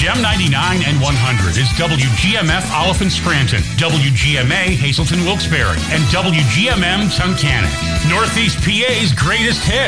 Gem 99 and 100 is WGMF Oliphant Scranton, WGMA Hazelton Wilkes-Barre, and WGMM Tunkhannock. Northeast PA's greatest hit.